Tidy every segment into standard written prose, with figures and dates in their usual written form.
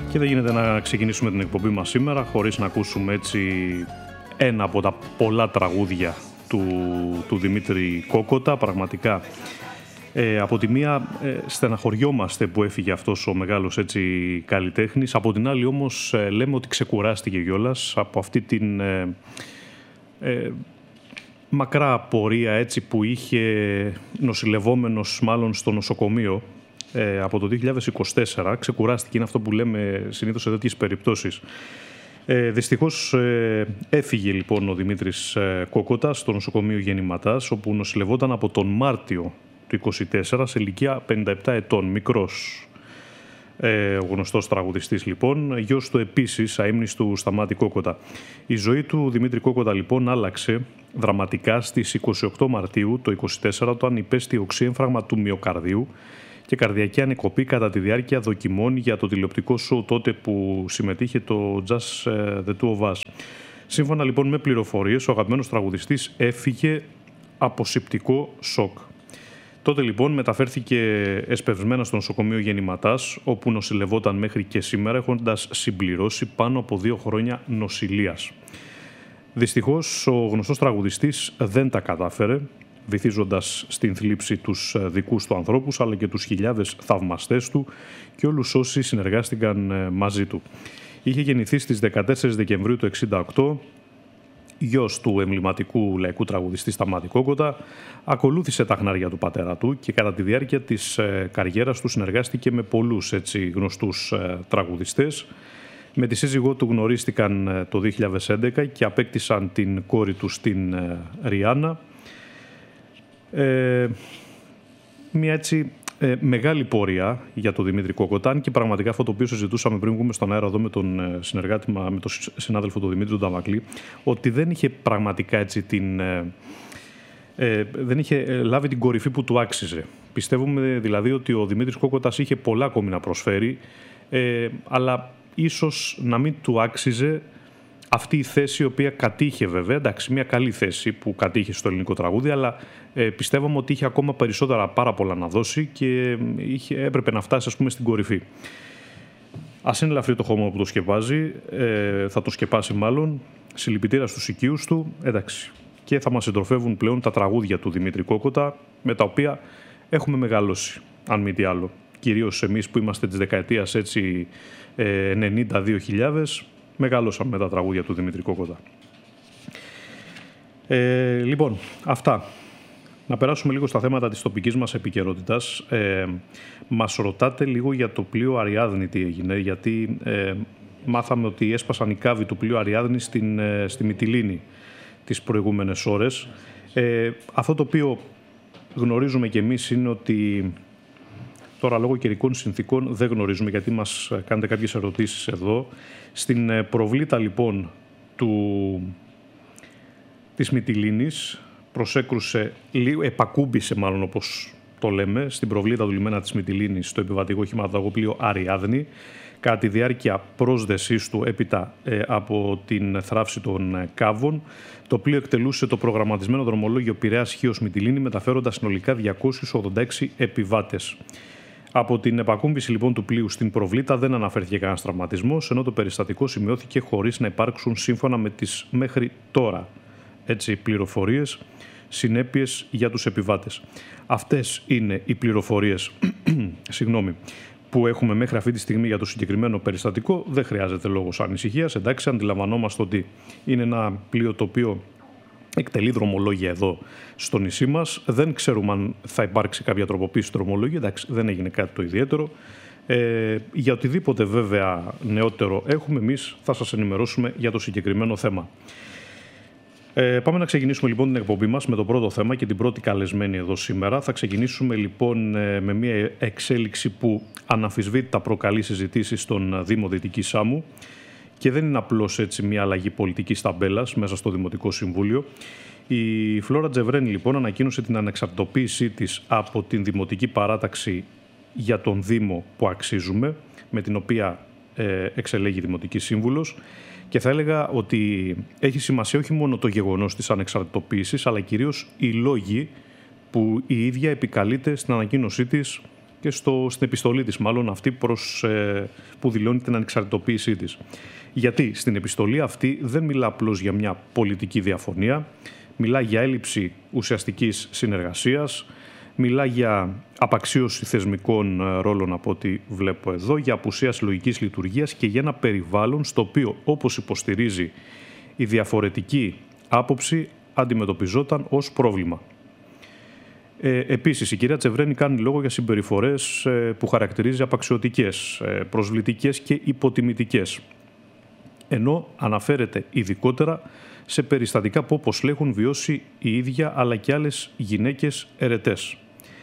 Και δεν γίνεται να ξεκινήσουμε την εκπομπή μας σήμερα χωρίς να ακούσουμε έτσι ένα από τα πολλά τραγούδια του Δημήτρη Κόκοτα. Πραγματικά από τη μία στεναχωριόμαστε που έφυγε αυτός ο μεγάλος έτσι καλλιτέχνης, από την άλλη όμως λέμε ότι ξεκουράστηκε κιόλας από αυτή την μακρά πορεία έτσι που είχε νοσηλευόμενος μάλλον στο νοσοκομείο από το 2024. Ξεκουράστηκε, είναι αυτό που λέμε συνήθως σε τέτοιες περιπτώσεις. Δυστυχώς έφυγε λοιπόν ο Δημήτρης Κόκοτας στο νοσοκομείο Γεννηματάς, όπου νοσηλευόταν από τον Μάρτιο του 2024 σε ηλικία 57 ετών, μικρός. Ο γνωστός τραγουδιστής λοιπόν, γιος του επίσης αείμνηστου Σταμάτη Κόκοτα. Η ζωή του Δημήτρη Κόκοτα λοιπόν άλλαξε δραματικά στις 28 Μαρτίου το 2024, όταν υπέστη οξύέμφραγμα του μυοκαρδίου και καρδιακή ανεκοπή κατά τη διάρκεια δοκιμών για το τηλεοπτικό σοου τότε που συμμετείχε το Just the Two of Us. Σύμφωνα λοιπόν με πληροφορίες, ο αγαπημένος τραγουδιστής έφυγε από σηπτικό σοκ. Τότε λοιπόν μεταφέρθηκε εσπευσμένα στο νοσοκομείο Γεννηματάς, όπου νοσηλευόταν μέχρι και σήμερα, έχοντας συμπληρώσει πάνω από 2 χρόνια νοσηλείας. Δυστυχώς ο γνωστός τραγουδιστής δεν τα κατάφερε, βυθίζοντας στην θλίψη τους δικούς του ανθρώπους, αλλά και τους χιλιάδες θαυμαστές του και όλους όσοι συνεργάστηκαν μαζί του. Είχε γεννηθεί στις 14 Δεκεμβρίου του 1968, γιος του εμβληματικού λαϊκού τραγουδιστή Σταμάτη Κόκοτα, ακολούθησε τα χνάρια του πατέρα του και κατά τη διάρκεια της καριέρας του συνεργάστηκε με πολλούς έτσι γνωστούς τραγουδιστές. Με τη σύζυγό του γνωρίστηκαν το 2011 και απέκτησαν την κόρη του στην Ριάννα. Μια έτσι μεγάλη πορεία για τον Δημήτρη Κόκοτα, και πραγματικά αυτό το οποίο συζητούσαμε πριν βγούμε στον αέρα εδώ με τον συνεργάτη, με τον συνάδελφο του Δημήτρη τον Ταμακλή, ότι δεν είχε πραγματικά έτσι δεν είχε λάβει την κορυφή που του άξιζε. Πιστεύουμε δηλαδή ότι ο Δημήτρης Κόκοτας είχε πολλά ακόμη να προσφέρει, αλλά ίσως να μην του άξιζε αυτή η θέση η οποία κατήχε, βέβαια, εντάξει, μια καλή θέση που κατήχε στο ελληνικό τραγούδι, αλλά πιστεύαμε ότι είχε ακόμα περισσότερα πάρα πολλά να δώσει και έπρεπε να φτάσει, ας πούμε, στην κορυφή. Ας είναι ελαφρύ το χώμα που το σκεπάζει, θα το σκεπάσει μάλλον, συλληπιτήρια στους οικείους του, εντάξει, και θα μας συντροφεύουν πλέον τα τραγούδια του Δημήτρη Κόκοτα, με τα οποία έχουμε μεγαλώσει, αν μη τι άλλο. Κυρίως εμείς που είμαστε της δεκαετίας έτσι 90-2000, μεγαλώσαμε με τα τραγούδια του Δημήτρη Κόκοτα. Λοιπόν, αυτά. Να περάσουμε λίγο στα θέματα της τοπικής μας επικαιρότητας. Μας ρωτάτε λίγο για το πλοίο Αριάδνη τι έγινε, γιατί μάθαμε ότι έσπασαν οι κάβοι του πλοίου Αριάδνη στη Μυτιλήνη τις προηγούμενες ώρες. Αυτό το οποίο γνωρίζουμε κι εμείς είναι ότι τώρα λόγω καιρικών συνθήκων δεν γνωρίζουμε, γιατί μας κάνετε κάποιες ερωτήσεις εδώ. Στην προβλήτα λοιπόν της Μυτιλήνης προσέκρουσε, επακούμπησε μάλλον όπως το λέμε, στην προβλήτα του λιμένα της Μυτιλήνης το επιβατικό χηματαγωγό Αριάδνη, κατά τη διάρκεια πρόσδεσής του έπειτα από την θράψη των κάβων. Το πλοίο εκτελούσε το προγραμματισμένο δρομολόγιο Πειραιάς Χίος Μυτιλήνη, μεταφέροντας συνολικά 286 επιβάτες. Από την επακούμπηση λοιπόν του πλοίου στην προβλήτα δεν αναφέρθηκε κανένας τραυματισμός, ενώ το περιστατικό σημειώθηκε χωρίς να υπάρξουν, σύμφωνα με τις μέχρι τώρα πληροφορίες, συνέπειες για τους επιβάτες. Αυτές είναι οι πληροφορίες που έχουμε μέχρι αυτή τη στιγμή για το συγκεκριμένο περιστατικό. Δεν χρειάζεται λόγος ανησυχίας. Εντάξει, αντιλαμβανόμαστε ότι είναι ένα πλοίο το οποίο εκτελεί δρομολόγια εδώ στο νησί μας. Δεν ξέρουμε αν θα υπάρξει κάποια τροποποίηση του δρομολόγια. Εντάξει, δεν έγινε κάτι το ιδιαίτερο. Για οτιδήποτε βέβαια νεότερο έχουμε, εμείς θα σας ενημερώσουμε για το συγκεκριμένο θέμα. Πάμε να ξεκινήσουμε λοιπόν την εκπομπή μας με το πρώτο θέμα και την πρώτη καλεσμένη εδώ σήμερα. Θα ξεκινήσουμε λοιπόν με μια εξέλιξη που αναμφισβήτητα προκαλεί συζητήσεις στον Δήμο Δυτικής Σάμου και δεν είναι απλώς έτσι μια αλλαγή πολιτικής ταμπέλας μέσα στο Δημοτικό Συμβούλιο. Η Φλόρα Τζεβρένη λοιπόν ανακοίνωσε την ανεξαρτητοποίησή της από την Δημοτική Παράταξη για τον Δήμο που αξίζουμε, με την οποία εξελέγει Δημοτική Σύμβουλος. Και θα έλεγα ότι έχει σημασία όχι μόνο το γεγονός της ανεξαρτητοποίησης, αλλά κυρίως οι λόγοι που η ίδια επικαλείται στην ανακοίνωσή της και στην επιστολή της, μάλλον αυτή που δηλώνει την ανεξαρτητοποίησή της. Γιατί στην επιστολή αυτή δεν μιλά απλώς για μια πολιτική διαφωνία, μιλά για έλλειψη ουσιαστικής συνεργασίας, μιλά για απαξίωση θεσμικών ρόλων από ό,τι βλέπω εδώ, για απουσία συλλογικής λειτουργίας και για ένα περιβάλλον στο οποίο, όπως υποστηρίζει, η διαφορετική άποψη αντιμετωπιζόταν ως πρόβλημα. Επίσης, η κυρία Τσεβρένη κάνει λόγο για συμπεριφορές που χαρακτηρίζει απαξιωτικές, προσβλητικές και υποτιμητικές. Ενώ αναφέρεται ειδικότερα σε περιστατικά που όπως λέει έχουν βιώσει η ίδια αλλά και άλλες γυναίκες ερετές.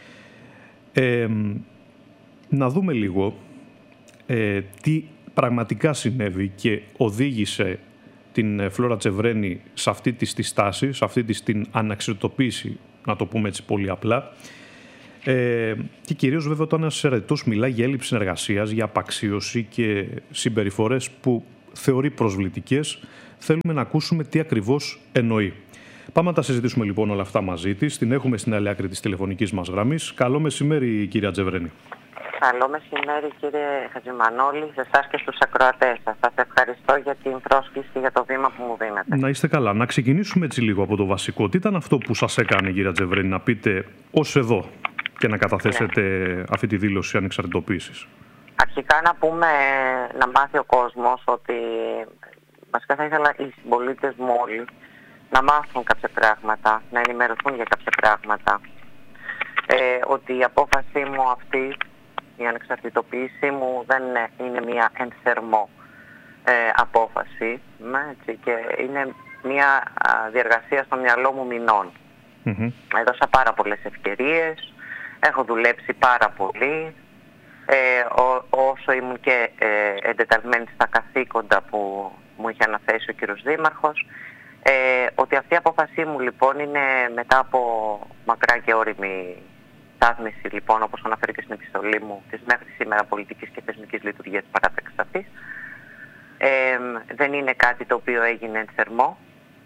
Να δούμε λίγο τι πραγματικά συνέβη και οδήγησε την Φλόρα Τσεβρένη σε αυτή τη στάση, σε αυτή την αναξαρτητοποίηση, να το πούμε έτσι πολύ απλά. Και κυρίως βέβαια όταν ένας ερετός μιλάει για έλλειψη συνεργασίας, για απαξίωση και συμπεριφορές που θεωρεί προσβλητικές, θέλουμε να ακούσουμε τι ακριβώς εννοεί. Πάμε να τα συζητήσουμε λοιπόν όλα αυτά μαζί της. Την έχουμε στην άλλη άκρη της τηλεφωνικής μας γραμμής. Καλό μεσημέρι, κυρία Τσεβρένη. Καλό μεσημέρι, κύριε Χατζημανόλη, σε εσάς και στους ακροατές σας. Σας ευχαριστώ για την πρόσκληση και για το βήμα που μου δίνετε. Να είστε καλά. Να ξεκινήσουμε έτσι λίγο από το βασικό. Τι ήταν αυτό που σας έκανε, κυρία Τσεβρένη, να πείτε ως εδώ και να καταθέσετε αυτή τη δήλωση ανεξαρτητοποίησης? Αρχικά να πούμε, να μάθει ο κόσμος ότι βασικά θα ήθελα οι συμπολίτες μου όλοι να μάθουν κάποια πράγματα, να ενημερωθούν για κάποια πράγματα. Ότι η απόφασή μου αυτή, η ανεξαρτητοποίησή μου δεν είναι μια εν θερμό απόφαση, έτσι, και είναι μια διεργασία στο μυαλό μου μηνών. Έδωσα πάρα πολλές ευκαιρίες, έχω δουλέψει πάρα πολύ, όσο ήμουν και εντεταλμένη στα καθήκοντα που μου είχε αναθέσει ο κύριος Δήμαρχος. Ότι αυτή η απόφασή μου λοιπόν είναι μετά από μακρά και όριμη στάθμιση, λοιπόν, όπως αναφέρει και στην επιστολή μου, της μέχρι σήμερα πολιτικής και θεσμικής λειτουργίας της παράταξης αυτής. Δεν είναι κάτι το οποίο έγινε εν θερμό.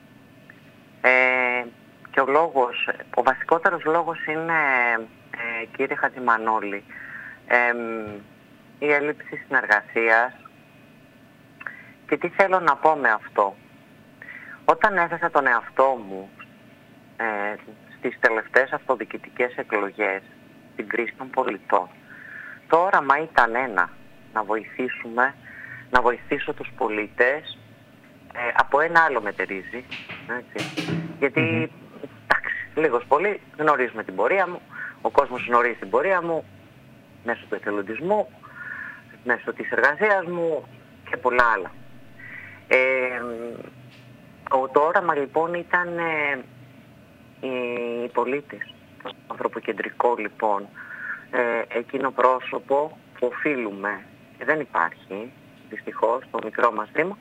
Και ο βασικότερος λόγος είναι, κύριε Χατζημανόλη, η έλλειψη συνεργασίας. Και τι θέλω να πω με αυτό? Όταν έθεσα τον εαυτό μου στις τελευταίες αυτοδιοικητικές εκλογές, στην κρίση των πολιτών, το όραμα ήταν ένα, να βοηθήσω τους πολίτες από ένα άλλο μετερίζει, έτσι. Γιατί, εντάξει, λίγος πολύ γνωρίζουμε την πορεία μου, ο κόσμος γνωρίζει την πορεία μου μέσω του εθελοντισμού, μέσω της εργασίας μου και πολλά άλλα. Το όραμα λοιπόν ήταν οι πολίτες, το ανθρωποκεντρικό λοιπόν, εκείνο πρόσωπο που οφείλουμε, και δεν υπάρχει δυστυχώς στο μικρό μας Δήμο.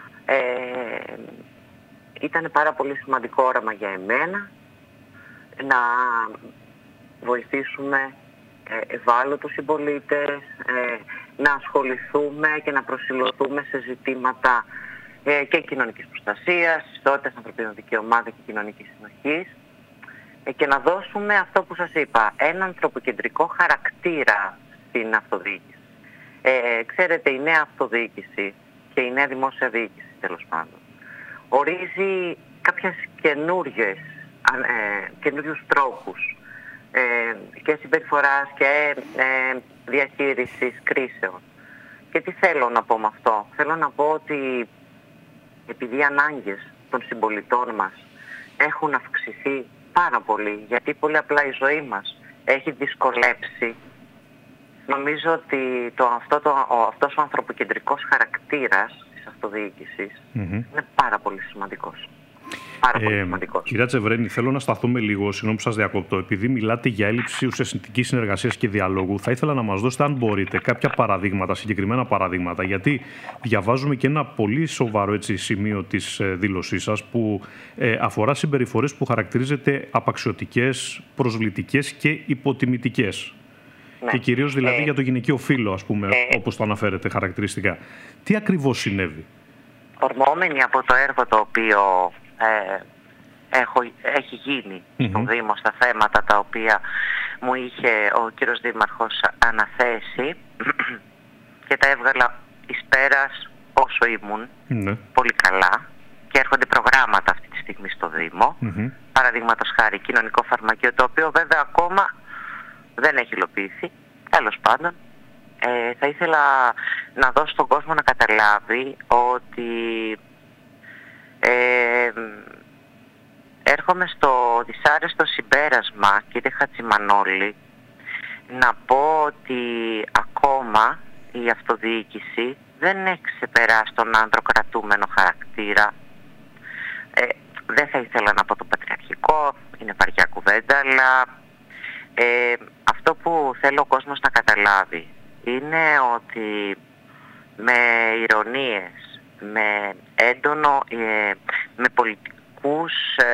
Ήταν πάρα πολύ σημαντικό όραμα για εμένα να βοηθήσουμε ευάλωτους συμπολίτες, να ασχοληθούμε και να προσηλωθούμε σε ζητήματα και κοινωνικής προστασίας, ισότητας ανθρωπίνων δικαιωμάτων και κοινωνικής συνοχής, και να δώσουμε αυτό που σας είπα, έναν ανθρωποκεντρικό χαρακτήρα στην αυτοδιοίκηση. Ξέρετε, η νέα αυτοδιοίκηση και η νέα δημόσια διοίκηση, τέλος πάντων, ορίζει κάποιες καινούριους τρόπους και συμπεριφοράς και διαχείρισης κρίσεων. Και τι θέλω να πω με αυτό? Θέλω να πω ότι επειδή οι ανάγκες των συμπολιτών μας έχουν αυξηθεί πάρα πολύ, γιατί πολύ απλά η ζωή μας έχει δυσκολέψει, νομίζω ότι αυτός ο ανθρωποκεντρικός χαρακτήρας της αυτοδιοίκησης είναι πάρα πολύ σημαντικός. Κυρία Τσεβρένη, θέλω να σταθούμε λίγο, συγγνώμη που σας διακόπτω. Επειδή μιλάτε για έλλειψη ουσιαστικής συνεργασίας και διαλόγου, θα ήθελα να μας δώσετε, αν μπορείτε, κάποια παραδείγματα, συγκεκριμένα παραδείγματα. Γιατί διαβάζουμε και ένα πολύ σοβαρό σημείο της δήλωσής σας που αφορά συμπεριφορές που χαρακτηρίζεται απαξιωτικές, προσβλητικές και υποτιμητικές. Ναι. Και κυρίως δηλαδή για το γυναικείο φύλο, ας πούμε, όπως το αναφέρετε χαρακτηριστικά. Τι ακριβώς συνέβη? Ορμόμενοι από το έργο το οποίο έχει γίνει στον Δήμο στα θέματα τα οποία μου είχε ο κύριος Δήμαρχος αναθέσει και τα έβγαλα εις πέρας όσο ήμουν, πολύ καλά, και έρχονται προγράμματα αυτή τη στιγμή στο Δήμο, παραδείγματος χάρη κοινωνικό φαρμακείο, το οποίο βέβαια ακόμα δεν έχει υλοποιηθεί. Τέλος πάντων, θα ήθελα να δώσω στον κόσμο να καταλάβει ότι έρχομαι στο δυσάρεστο συμπέρασμα, κύριε Χατζημανόλη, να πω ότι ακόμα η αυτοδιοίκηση δεν έχει ξεπεράσει τον ανδροκρατούμενο χαρακτήρα. Δεν θα ήθελα να πω το πατριαρχικό, είναι βαριά κουβέντα, αλλά αυτό που θέλω ο κόσμος να καταλάβει είναι ότι με ηρωνίες, με έντονο, με πολιτικούς,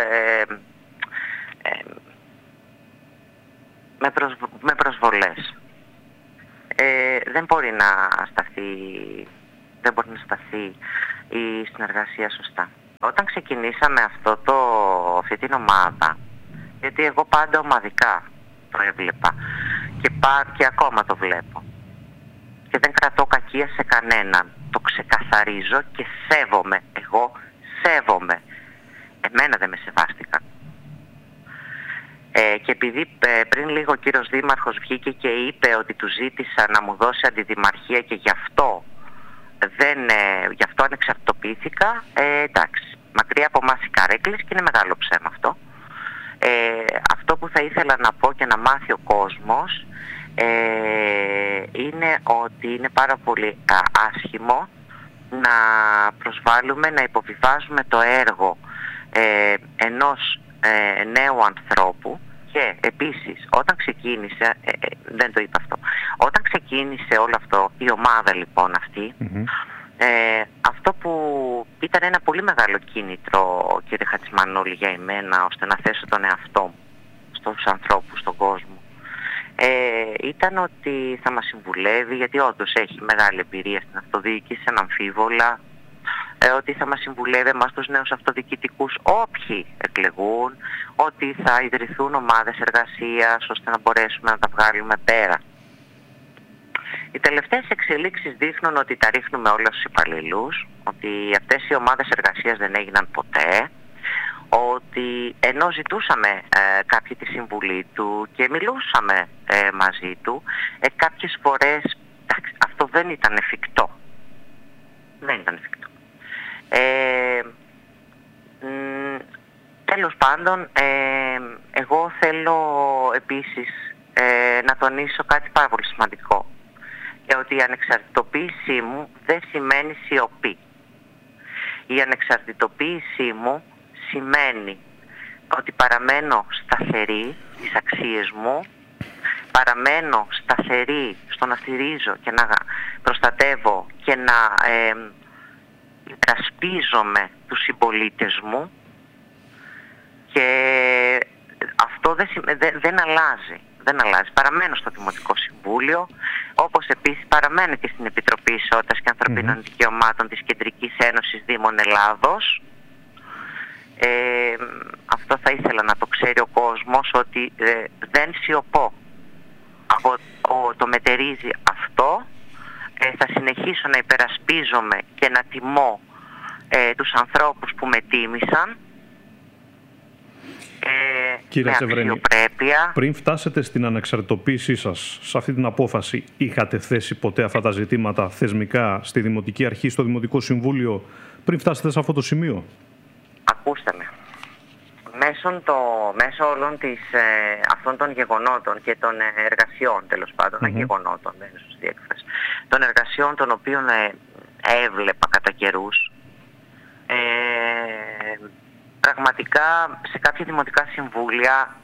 με προσβολές, δεν μπορεί να σταθεί η συνεργασία σωστά. Όταν ξεκινήσαμε αυτή την ομάδα, γιατί εγώ πάντα ομαδικά το έβλεπα και ακόμα το βλέπω και δεν κρατώ κακία σε κανέναν, το ξεκαθαρίζω και σέβομαι, εγώ σέβομαι. Εμένα δεν με σεβάστηκαν. Και επειδή πριν λίγο ο κύριος Δήμαρχος βγήκε και είπε ότι του ζήτησα να μου δώσει αντιδημαρχία και γι' αυτό ανεξαρτητοποιήθηκα, εντάξει, μακριά από εμάς οι καρέκλες και είναι μεγάλο ψέμα αυτό. Αυτό που θα ήθελα να πω και να μάθει ο κόσμος είναι ότι είναι πάρα πολύ άσχημο να προσβάλλουμε, να υποβιβάζουμε το έργο ενός νέου ανθρώπου. Και επίσης όταν ξεκίνησε, δεν το είπα αυτό, όταν ξεκίνησε όλο αυτό, η ομάδα λοιπόν αυτή, αυτό που ήταν ένα πολύ μεγάλο κίνητρο, κύριε Χατζημανόλη, για εμένα, ώστε να θέσω τον εαυτό μου στους ανθρώπους, στον κόσμο, ήταν ότι θα μας συμβουλεύει, γιατί όντως έχει μεγάλη εμπειρία στην αυτοδιοίκηση, αναμφίβολα, ότι θα μας συμβουλεύει εμάς τους νέους αυτοδιοικητικούς, όποιοι εκλεγούν, ότι θα ιδρυθούν ομάδες εργασίας ώστε να μπορέσουμε να τα βγάλουμε πέρα. Οι τελευταίες εξελίξεις δείχνουν ότι τα ρίχνουμε όλα στους υπαλληλούς, ότι αυτές οι ομάδες εργασίας δεν έγιναν ποτέ, ότι ενώ ζητούσαμε κάποιοι τη συμβουλή του και μιλούσαμε μαζί του, κάποιες φορές αυτό δεν ήταν εφικτό. Δεν ήταν εφικτό. Τέλος πάντων, εγώ θέλω επίσης να τονίσω κάτι πάρα πολύ σημαντικό, και ότι η ανεξαρτητοποίησή μου δεν σημαίνει σιωπή. Η ανεξαρτητοποίησή μου σημαίνει ότι παραμένω σταθερή στις αξίες μου, παραμένω σταθερή στο να στηρίζω και να προστατεύω και να υπερασπίζομαι τους συμπολίτες μου, και αυτό δεν αλλάζει. Δεν αλλάζει. Παραμένω στο Δημοτικό Συμβούλιο, όπως επίσης παραμένω και στην Επιτροπή Ισότητας και Ανθρωπίνων Δικαιωμάτων της Κεντρικής Ένωσης Δήμων Ελλάδος. Αυτό θα ήθελα να το ξέρει ο κόσμος, ότι δεν σιωπώ. Το μετερίζει αυτό. Θα συνεχίσω να υπερασπίζομαι και να τιμώ τους ανθρώπους που με τίμησαν, Κύριε Τσεβρένη, αξιοπρέπεια. Πριν φτάσετε στην ανεξαρτητοποίησή σας, σε αυτή την απόφαση, είχατε θέσει ποτέ αυτά τα ζητήματα θεσμικά στη Δημοτική Αρχή, στο Δημοτικό Συμβούλιο, πριν φτάσετε σε αυτό το σημείο? Ακούστε με. Μέσω όλων αυτών των γεγονότων και των εργασιών, τέλος πάντων, γεγονότων, δεν είναι σωστή έκφραση, των εργασιών των οποίων έβλεπα κατά καιρούς, πραγματικά σε κάποια δημοτικά συμβούλια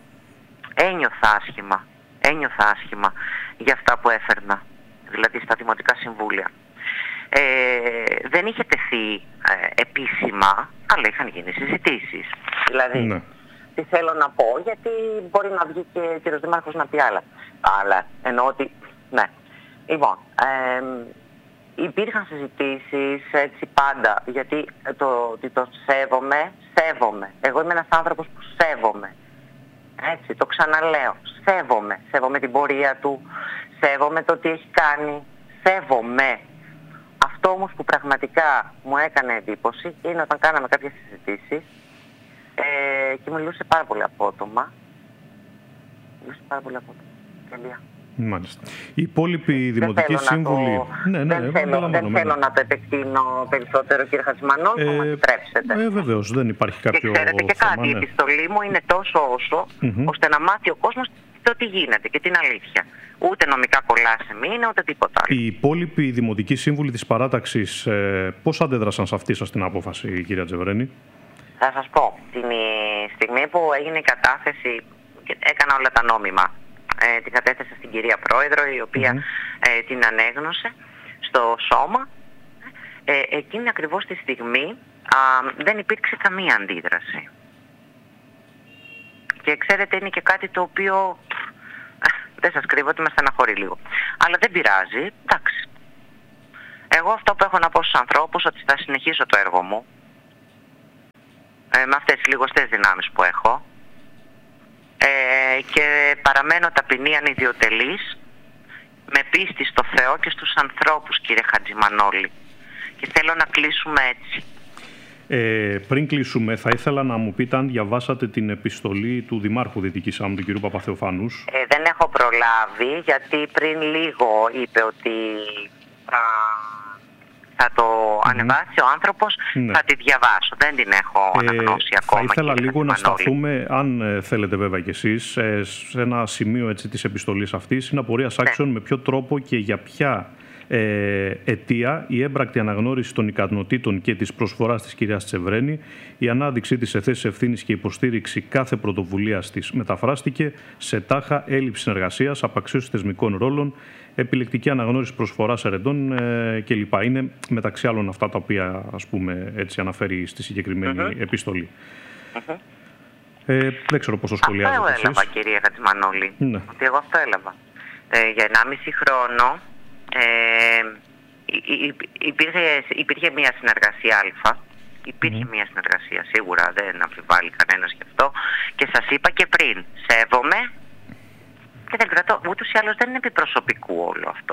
ένιωθα άσχημα για αυτά που έφερνα, δηλαδή στα δημοτικά συμβούλια. Δεν είχε τεθεί επίσημα, αλλά είχαν γίνει συζητήσεις. Δηλαδή, τι θέλω να πω, γιατί μπορεί να βγει και ο κύριος Δήμαρχος να πει άλλα. Αλλά εννοώ ότι, ναι. Λοιπόν, υπήρχαν συζητήσεις έτσι πάντα, γιατί το σέβομαι. Εγώ είμαι ένας άνθρωπος που σέβομαι. Έτσι, το ξαναλέω. Σέβομαι την πορεία του, σέβομαι το τι έχει κάνει, σέβομαι. Αυτό όμως που πραγματικά μου έκανε εντύπωση είναι όταν κάναμε κάποιες συζητήσεις και μιλούσε πάρα πολύ απότομα. Τελεία. Μάλιστα. Οι υπόλοιποι δημοτικοί σύμβουλοι... Δεν θέλω να το επεκτείνω περισσότερο, κύριε Χατζημανόλη, θα μου επιτρέψετε. Βεβαίως, δεν υπάρχει κάποιο θέμα. Και ξέρετε και κάτι, η επιστολή μου είναι τόσο όσο, ώστε να μάθει ο κόσμος το τι γίνεται και την αλήθεια. Ούτε νομικά κολλάσιμη είναι, ούτε τίποτα άλλο. Οι υπόλοιποι δημοτικοί σύμβουλοι της παράταξης πώς αντέδρασαν σε αυτή σας την απόφαση, κυρία Τζεβρένη? Θα σας πω, την στιγμή που έγινε η κατάθεση, έκανα όλα τα νόμιμα. Την κατέθεσα στην κυρία Πρόεδρο, η οποία την ανέγνωσε στο σώμα. Εκείνη ακριβώς τη στιγμή δεν υπήρξε καμία αντίδραση. Και ξέρετε, είναι και κάτι το οποίο δεν σας κρύβω ότι με στεναχωρεί λίγο. Αλλά δεν πειράζει, εντάξει. Εγώ αυτό που έχω να πω στους ανθρώπους, ότι θα συνεχίσω το έργο μου με αυτές τις λιγοστές δυνάμεις που έχω. Και παραμένω ταπεινή ανιδιοτελής, με πίστη στο Θεό και στους ανθρώπους, κύριε Χατζημανόλη. Και θέλω να κλείσουμε έτσι. Πριν κλείσουμε, θα ήθελα να μου πείτε αν διαβάσατε την επιστολή του Δημάρχου Δυτικής Σάμου, του κ. Παπαθεοφάνους. Δεν έχω προλάβει, γιατί πριν λίγο είπε ότι θα το ανεβάσει ο άνθρωπος, θα τη διαβάσω. Δεν την έχω αναγνώσει ακόμα. Θα ήθελα λίγο να σταθούμε, αν θέλετε βέβαια κι εσείς, σε ένα σημείο έτσι, της επιστολής αυτής. Είναι απορίας άξιων με ποιο τρόπο και για ποια αιτία η έμπρακτη αναγνώριση των ικανοτήτων και της προσφοράς της κυρίας Τσεβρένη, η ανάδειξή της σε θέσεις ευθύνης και υποστήριξη κάθε πρωτοβουλίας της μεταφράστηκε σε τάχα έλλειψη συνεργασίας, απαξίωση θεσμικών ρόλων, επιλεκτική αναγνώριση προσφοράς ερετών κλπ. Είναι μεταξύ άλλων αυτά τα οποία, ας πούμε, έτσι αναφέρει στη συγκεκριμένη επιστολή. Δεν ξέρω πώς το σχολιάζετε εσείς. Αυτό έλαβα, κυρία Χατζημανόλη. Ότι εγώ αυτό έλαβα. Για 1,5 χρόνο υπήρχε μια συνεργασία αλφα. Υπήρχε μια συνεργασία, σίγουρα, δεν αμφιβάλλει κανένας γι' αυτό. Και σας είπα και πριν, σέβομαι και δεν κρατώ, ούτως ή άλλως δεν είναι επιπροσωπικού όλο αυτό.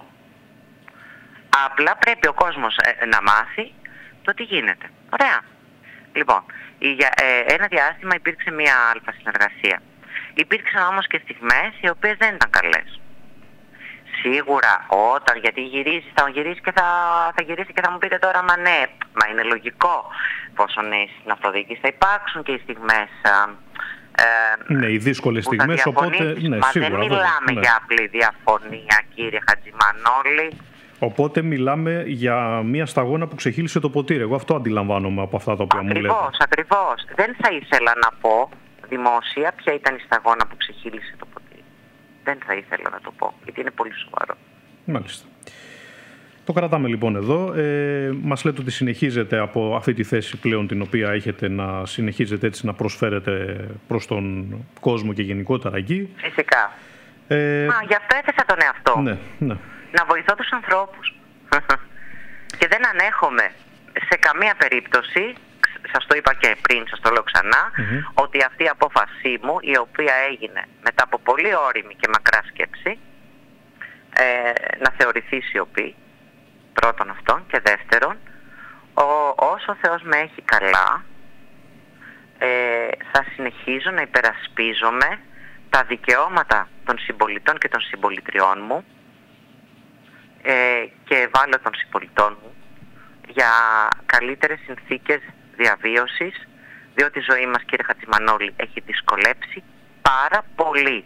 Απλά πρέπει ο κόσμος να μάθει το τι γίνεται. Ωραία. Λοιπόν, για ένα διάστημα υπήρξε μια αλφα συνεργασία. Υπήρξαν όμως και στιγμές οι οποίες δεν ήταν καλές. Σίγουρα όταν, γιατί θα γυρίσει και θα μου πείτε τώρα, μα ναι, μα είναι λογικό, πόσο στην αυτοδιοίκηση θα υπάρξουν και οι στιγμές ναι, οι δύσκολες στιγμές, οπότε ναι, μα σίγουρα, δεν μιλάμε για απλή διαφωνία, κύριε Χατζημανόλη. Οπότε μιλάμε για μια σταγόνα που ξεχύλισε το ποτήρι. Εγώ αυτό αντιλαμβάνομαι από αυτά τα οποία μου λέτε. Ακριβώς. Δεν θα ήθελα να πω δημόσια ποια ήταν η σταγόνα που ξεχύλισε το ποτήρι. Δεν θα ήθελα να το πω, γιατί είναι πολύ σοβαρό. Μάλιστα. Το κρατάμε λοιπόν εδώ. Μας λέτε ότι συνεχίζετε από αυτή τη θέση πλέον την οποία έχετε να συνεχίζετε έτσι να προσφέρετε προς τον κόσμο και γενικότερα εκεί. Φυσικά. Μα γι' αυτό έθεσα τον εαυτό. Ναι. Να βοηθώ τους ανθρώπους. Και δεν ανέχομαι σε καμία περίπτωση, σας το είπα και πριν, σας το λέω ξανά, ότι αυτή η απόφασή μου, η οποία έγινε μετά από πολύ ώριμη και μακρά σκέψη, να θεωρηθεί σιωπή, πρώτον αυτόν, και δεύτερον, όσο ο Θεός με έχει καλά, θα συνεχίζω να υπερασπίζομαι τα δικαιώματα των συμπολιτών και των συμπολιτριών μου και ευάλωτων συμπολιτών μου για καλύτερες συνθήκες διαβίωσης, διότι η ζωή μας, κύριε Χατζημανόλη, έχει δυσκολέψει πάρα πολύ.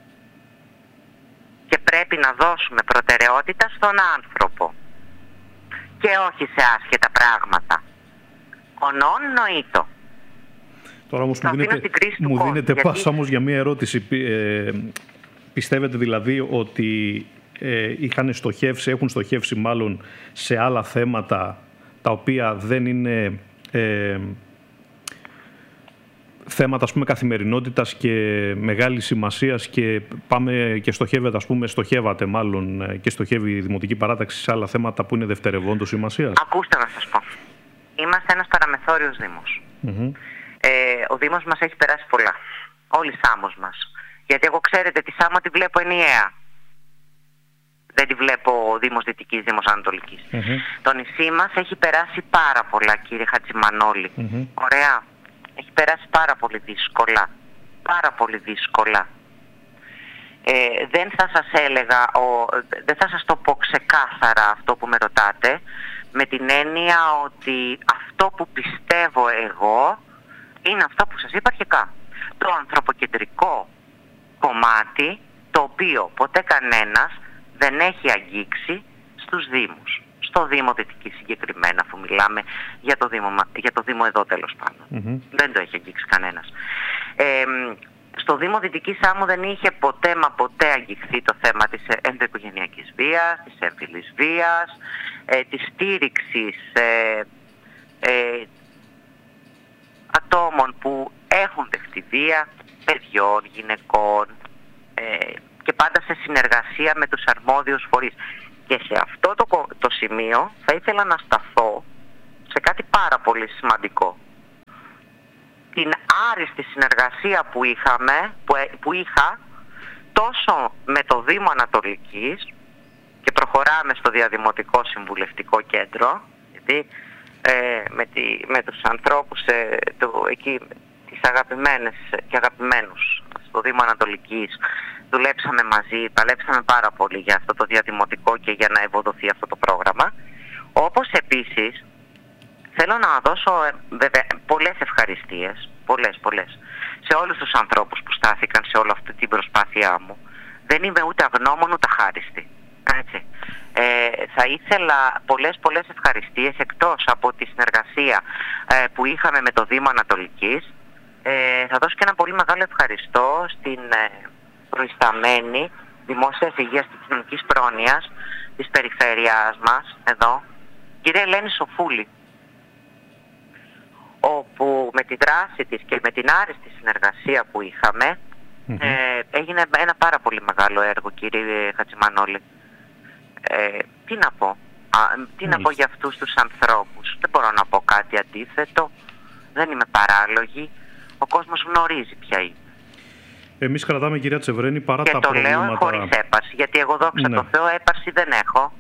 Και πρέπει να δώσουμε προτεραιότητα στον άνθρωπο και όχι σε άσχετα πράγματα. Ονόν νοήτο. Τώρα όμως μου δίνετε πάσα όμως για μία ερώτηση. Πιστεύετε δηλαδή ότι έχουν στοχεύσει μάλλον σε άλλα θέματα τα οποία δεν είναι θέματα, ας πούμε, καθημερινότητας και μεγάλης σημασίας και πάμε και στοχεύατε μάλλον και στοχεύει η Δημοτική Παράταξη σε άλλα θέματα που είναι δευτερευόντως σημασίας? Ακούστε να σας πω. Είμαστε ένας παραμεθόριος Δήμος. Ο Δήμος μας έχει περάσει πολλά. Όλη η Σάμος μας. Γιατί εγώ ξέρετε τη Σάμο τη βλέπω ενιαία. Δεν τη βλέπω Δήμος Δυτικής, Δήμος Ανατολικής. Το νησί μας έχει περάσει πάρα πολλά, κύριε Χατζημανόλη. Ωραία. Έχει περάσει πάρα πολύ δύσκολα. Πάρα πολύ δύσκολα. Δεν θα σας έλεγα, δεν θα σας το πω ξεκάθαρα αυτό που με ρωτάτε, με την έννοια ότι αυτό που πιστεύω εγώ είναι αυτό που σας είπα αρχικά. Το ανθρωποκεντρικό κομμάτι, το οποίο ποτέ κανένας δεν έχει αγγίξει στους Δήμους. Στο Δήμο Δυτική συγκεκριμένα, αφού μιλάμε για το Δήμο εδώ τέλος πάντων. Δεν το έχει αγγίξει κανένας. Στο Δήμο Δυτική Σάμου δεν είχε ποτέ μα ποτέ αγγιχθεί το θέμα της ενδοοικογενειακής βίας, της έμφυλης βίας, της στήριξης ατόμων που έχουν δεχτεί βία, παιδιών, γυναικών, και πάντα σε συνεργασία με τους αρμόδιους φορείς. Και σε αυτό το σημείο θα ήθελα να σταθώ σε κάτι πάρα πολύ σημαντικό. Την άριστη συνεργασία που είχα τόσο με το Δήμο Ανατολικής, και προχωράμε στο Διαδημοτικό Συμβουλευτικό Κέντρο, γιατί με τους ανθρώπους εκεί, τις αγαπημένες και αγαπημένους στο Δήμο Ανατολικής, δουλέψαμε μαζί, παλέψαμε πάρα πολύ για αυτό το διαδημοτικό και για να ευοδοθεί αυτό το πρόγραμμα. Όπως επίσης θέλω να δώσω βέβαια πολλές ευχαριστίες, πολλές, σε όλους τους ανθρώπους που στάθηκαν σε όλη αυτή την προσπάθειά μου. Δεν είμαι ούτε αγνώμων ούτε αχάριστη. Έτσι. Θα ήθελα πολλές ευχαριστίες, εκτός από τη συνεργασία που είχαμε με το Δήμο Ανατολικής. Θα δώσω και ένα πολύ μεγάλο ευχαριστώ στην προϊσταμένη Δημόσιας Υγείας και Κοινωνικής Πρόνοιας της περιφέρειάς μας εδώ, κυρία Ελένη Σοφούλη, όπου με τη δράση της και με την άριστη συνεργασία που είχαμε έγινε ένα πάρα πολύ μεγάλο έργο, κύριε Χατζημανόλη. Τι να πω, να πω για αυτούς τους ανθρώπους? Δεν μπορώ να πω κάτι αντίθετο, δεν είμαι παράλογη, ο κόσμος γνωρίζει ποια είναι. Εμείς κρατάμε, κυρία Τσεβρένη, παρά και τα προβλήματα... Και το λέω χωρίς έπαρση, γιατί εγώ δόξα τω Θεώ έπαρση δεν έχω.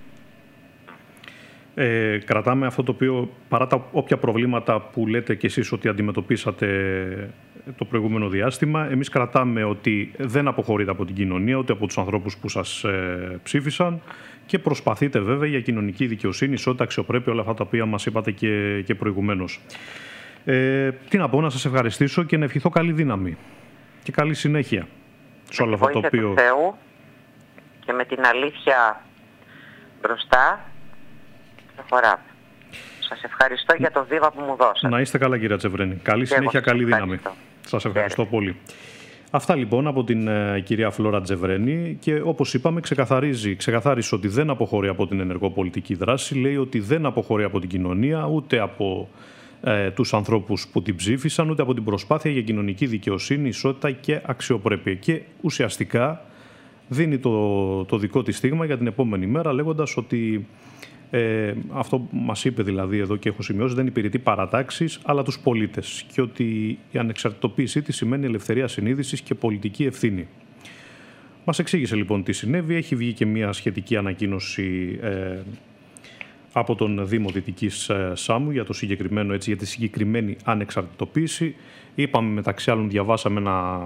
Κρατάμε αυτό το οποίο, παρά τα όποια προβλήματα που λέτε κι εσείς ότι αντιμετωπίσατε το προηγούμενο διάστημα, εμείς κρατάμε ότι δεν αποχωρείτε από την κοινωνία, ούτε από τους ανθρώπους που σας ψήφισαν, και προσπαθείτε βέβαια για κοινωνική δικαιοσύνη, ισότητα, αξιοπρέπεια, όλα αυτά τα οποία μας είπατε και προηγουμένως. Τι να πω, να σας ευχαριστήσω και να ευχηθώ καλή δύναμη και καλή συνέχεια σε όλο αυτό το οποίο... του Θεού και με την αλήθεια μπροστά προχωράμε. Σας ευχαριστώ για το βήμα που μου δώσατε. Να είστε καλά, κυρία Τσεβρένη. Καλή συνέχεια, καλή δύναμη. Σας ευχαριστώ πολύ. Αυτά λοιπόν από την κυρία Φλόρα Τζεβρένη, και όπως είπαμε ξεκαθάρισε ότι δεν αποχωρεί από την ενεργό πολιτική δράση, λέει ότι δεν αποχωρεί από την κοινωνία, ούτε από τους ανθρώπους που την ψήφισαν, ούτε από την προσπάθεια για κοινωνική δικαιοσύνη, ισότητα και αξιοπρέπεια. Και ουσιαστικά δίνει το δικό της στίγμα για την επόμενη μέρα, λέγοντας ότι αυτό που μας είπε δηλαδή εδώ και έχω σημειώσει, δεν υπηρετεί παρατάξεις αλλά τους πολίτες, και ότι η ανεξαρτητοποίησή της σημαίνει ελευθερία συνείδησης και πολιτική ευθύνη. Μας εξήγησε λοιπόν τι συνέβη. Έχει βγει και μια σχετική ανακοίνωση από τον Δήμο Δυτικής Σάμου για το συγκεκριμένο, για τη συγκεκριμένη ανεξαρτητοποίηση. Είπαμε, μεταξύ άλλων, διαβάσαμε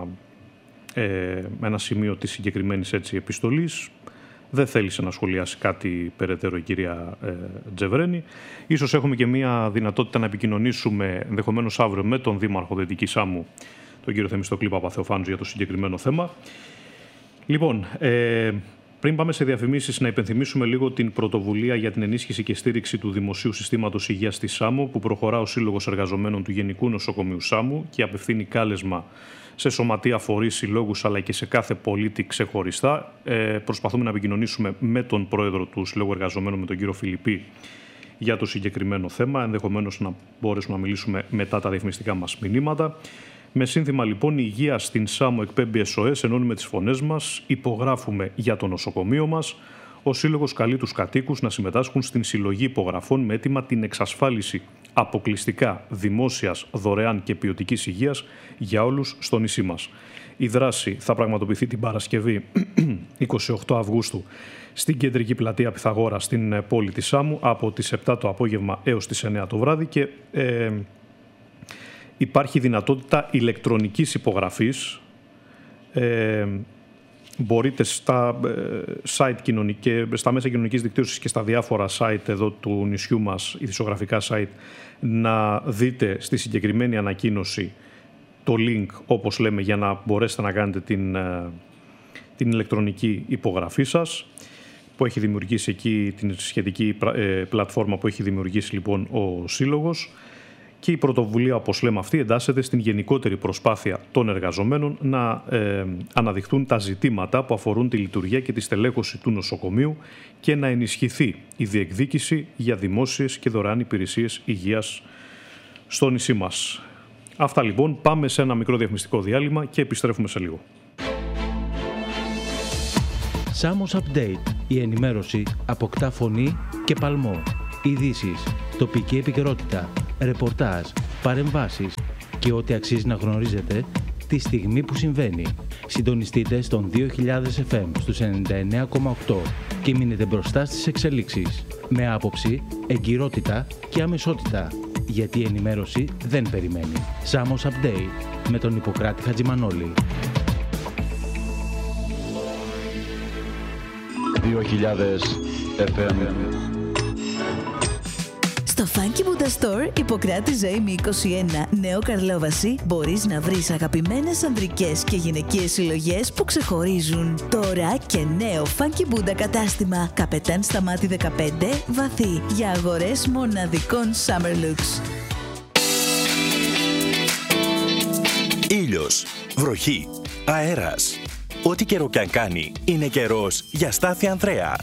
ένα σημείο της συγκεκριμένης επιστολής. Δεν θέλησε να σχολιάσει κάτι περαιτέρω η κυρία Τζεβρένη. Ίσως έχουμε και μια δυνατότητα να επικοινωνήσουμε ενδεχομένως αύριο με τον Δήμαρχο Δυτικής Σάμου, τον κύριο Θεμιστοκλή Παπαθεοφάνου, για το συγκεκριμένο θέμα. Λοιπόν, πριν πάμε σε διαφημίσεις, να υπενθυμίσουμε λίγο την πρωτοβουλία για την ενίσχυση και στήριξη του Δημοσίου Συστήματος Υγείας στη Σάμο, που προχωρά ο Σύλλογος Εργαζομένων του Γενικού Νοσοκομείου Σάμου και απευθύνει κάλεσμα σε σωματεία, φορείς, συλλόγους αλλά και σε κάθε πολίτη ξεχωριστά. Προσπαθούμε να επικοινωνήσουμε με τον πρόεδρο του Συλλόγου Εργαζομένων, με τον κύριο Φιλιππή, για το συγκεκριμένο θέμα. Ενδεχομένως να μπορέσουμε να μιλήσουμε μετά τα διαφημιστικά μας μηνύματα. Με σύνθημα λοιπόν «Η υγεία στην Σάμο εκπέμπει SOS», ενώνουμε τις φωνές μας, υπογράφουμε για το νοσοκομείο μας. Ο Σύλλογος καλεί τους κατοίκους να συμμετάσχουν στην συλλογή υπογραφών με αίτημα την εξασφάλιση αποκλειστικά δημόσιας, δωρεάν και ποιοτικής υγείας για όλους στο νησί μας. Η δράση θα πραγματοποιηθεί την Παρασκευή 28 Αυγούστου στην κεντρική πλατεία Πυθαγόρα στην πόλη της Σάμου από τις 7 το απόγευμα έως τις 9 το βράδυ και υπάρχει δυνατότητα ηλεκτρονικής υπογραφής. Μπορείτε στα site στα μέσα κοινωνικής δικτύωσης και στα διάφορα site εδώ του νησιού μας, ειδησιογραφικά site, να δείτε στη συγκεκριμένη ανακοίνωση το link, όπως λέμε, για να μπορέσετε να κάνετε την ηλεκτρονική υπογραφή σας, που έχει δημιουργήσει εκεί την σχετική πλατφόρμα που έχει δημιουργήσει λοιπόν ο Σύλλογος. Και η πρωτοβουλία, όπως λέμε, αυτή εντάσσεται στην γενικότερη προσπάθεια των εργαζομένων να αναδειχθούν τα ζητήματα που αφορούν τη λειτουργία και τη στελέχωση του νοσοκομείου και να ενισχυθεί η διεκδίκηση για δημόσιες και δωρεάν υπηρεσίες υγείας στο νησί μας. Αυτά λοιπόν, πάμε σε ένα μικρό διαφημιστικό διάλειμμα και επιστρέφουμε σε λίγο. Samos Update. Η ενημέρωση αποκτά φωνή και παλμό. Ειδήσεις, τοπική επικαιρότητα, ρεπορτάζ, παρεμβάσεις και ό,τι αξίζει να γνωρίζετε τη στιγμή που συμβαίνει. Συντονιστείτε στον 2000 FM στους 99,8 και μείνετε μπροστά στις εξελίξεις. Με άποψη, εγκυρότητα και αμεσότητα. Γιατί η ενημέρωση δεν περιμένει. Samos Update με τον Ιπποκράτη Χατζημανόλη. 2000 FM. Στο Funky Buddha Store, Ιπποκράτη Ζωήμη 21, Νέο Καρλόβαση, μπορείς να βρεις αγαπημένες ανδρικές και γυναικείες συλλογές που ξεχωρίζουν. Τώρα και νέο Funky Buddha κατάστημα, Καπετάν Σταμάτη 15, βαθύ, για αγορές μοναδικών summer looks. Ήλιος, βροχή, αέρας. Ό,τι καιρό κι αν κάνει, είναι καιρός για Στάθη Ανδρέα.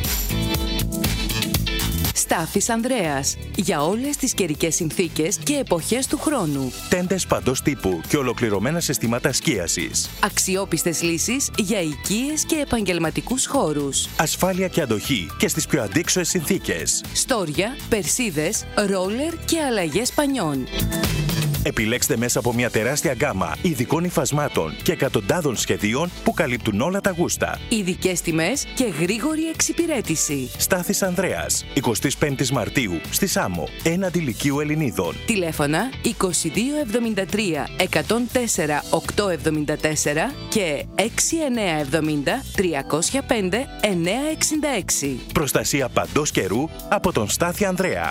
Στάθης Ανδρέας. Για όλες τις καιρικές συνθήκες και εποχές του χρόνου. Τέντες παντός τύπου και ολοκληρωμένα συστήματα σκίασης. Αξιόπιστες λύσεις για οικίες και επαγγελματικούς χώρους. Ασφάλεια και αντοχή και στις πιο αντίξωες συνθήκες. Στόρια, περσίδες, ρόλερ και αλλαγές πανιών. Επιλέξτε μέσα από μια τεράστια γκάμα ειδικών υφασμάτων και εκατοντάδων σχεδίων που καλύπτουν όλα τα γούστα. Ειδικές τιμές και γρήγορη εξυπηρέτηση. Στάθης Ανδρέας, 25 Μαρτίου, στη Σάμο, έναντι Λυκείου Ελληνίδων. Τηλέφωνα 2273 104 874 και 6970 305 966. Προστασία παντός καιρού από τον Στάθη Ανδρέα.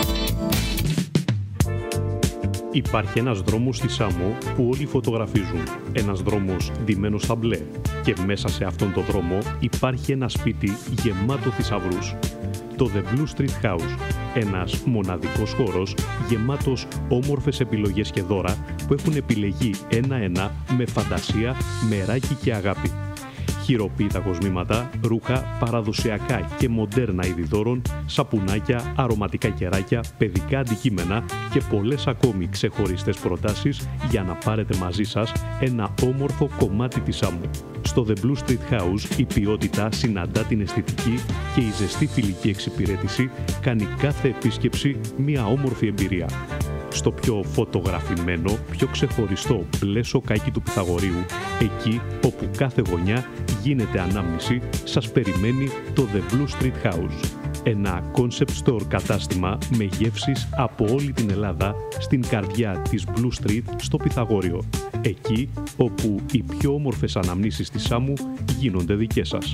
Υπάρχει ένας δρόμος στη Σάμο που όλοι φωτογραφίζουν. Ένας δρόμος ντυμένος στα μπλε. Και μέσα σε αυτόν τον δρόμο υπάρχει ένα σπίτι γεμάτο θησαυρούς. Το The Blue Street House. Ένας μοναδικός χώρος γεμάτος όμορφες επιλογές και δώρα που έχουν επιλεγεί ένα-ένα με φαντασία, μεράκι και αγάπη. Χειροποίητα κοσμήματα, ρούχα, παραδοσιακά και μοντέρνα είδη δώρων, σαπουνάκια, αρωματικά κεράκια, παιδικά αντικείμενα και πολλές ακόμη ξεχωριστές προτάσεις για να πάρετε μαζί σας ένα όμορφο κομμάτι της Σάμου. Στο The Blue Street House η ποιότητα συναντά την αισθητική και η ζεστή φιλική εξυπηρέτηση κάνει κάθε επίσκεψη μια όμορφη εμπειρία. Στο πιο φωτογραφημένο, πιο ξεχωριστό μπλε σοκάκι του Πυθαγορείου, εκεί όπου κάθε γωνιά γίνεται ανάμνηση, σας περιμένει το The Blue Street House. Ένα concept store κατάστημα με γεύσεις από όλη την Ελλάδα στην καρδιά της Blue Street στο Πυθαγόριο. Εκεί όπου οι πιο όμορφες αναμνήσεις της Σάμου γίνονται δικές σας.